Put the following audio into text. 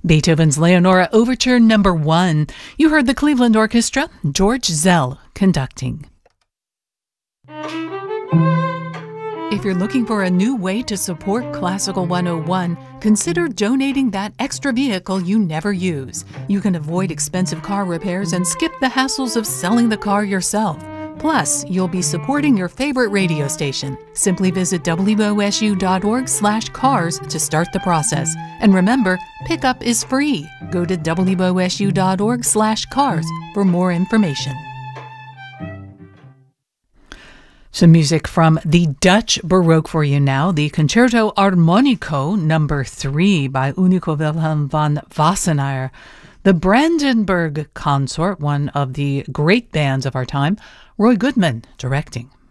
Beethoven's Leonora Overture No. 1. You heard the Cleveland Orchestra, George Zell conducting. If you're looking for a new way to support Classical 101, consider donating that extra vehicle you never use. You can avoid expensive car repairs and skip the hassles of selling the car yourself. Plus, you'll be supporting your favorite radio station. Simply visit wosu.org/cars to start the process. And remember, pickup is free. Go to wosu.org/cars for more information. Some music from the Dutch Baroque for you now. The Concerto Armonico No. 3 by Unico Wilhelm van Wassenaar. The Brandenburg Consort, one of the great bands of our time. Roy Goodman directing.